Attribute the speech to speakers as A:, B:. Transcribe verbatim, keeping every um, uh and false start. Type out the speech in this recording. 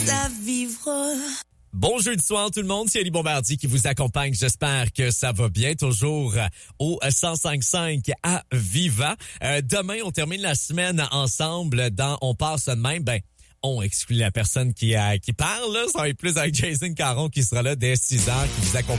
A: à vivre.
B: Bon jeudi soir tout le monde, c'est Ali Bombardier qui vous accompagne. J'espère que ça va bien, toujours au cent cinq virgule cinq à Viva. Euh, demain, on termine la semaine ensemble dans On passe de même. Ben, on exclut la personne qui, euh, qui parle. Là. Ça va être plus avec Jason Caron qui sera là dès six heures, qui vous accompagne.